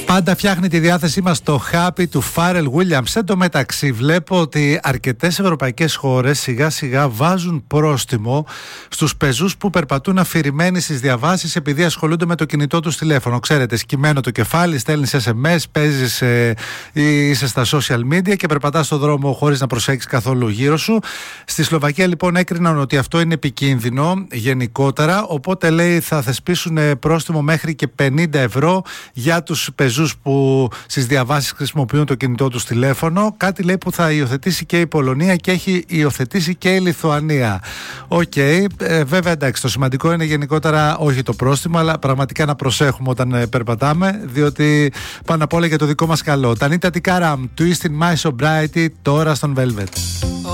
Πάντα φτιάχνει τη διάθεσή μας το Happy του Pharrell Williams. Εν τω μεταξύ βλέπω ότι αρκετές ευρωπαϊκές χώρες σιγά σιγά βάζουν πρόστιμο στους πεζούς που περπατούν αφηρημένοι στις διαβάσεις επειδή ασχολούνται με το κινητό τους τηλέφωνο. Ξέρετε, σκυμμένο το κεφάλι, στέλνεις SMS, παίζεις είσαι στα social media και περπατάς στον δρόμο χωρίς να προσέξεις καθόλου γύρω σου. Στη Σλοβακία λοιπόν έκριναν ότι αυτό είναι επικίνδυνο γενικότερα, οπότε λέει θα θεσπίσουν πρόστιμο μέχρι και 50 ευρώ για τους πεζούς που στις διαβάσεις χρησιμοποιούν το κινητό τους τηλέφωνο. Κάτι λέει που θα υιοθετήσει και η Πολωνία και έχει υιοθετήσει και η Λιθουανία. Βέβαια εντάξει, το σημαντικό είναι γενικότερα όχι το πρόστιμο, αλλά πραγματικά να προσέχουμε όταν περπατάμε, διότι πάνω απ' όλα για το δικό μας καλό. Τανίτα Τικάραμ, Twisting My Sobriety, τώρα στον Velvet.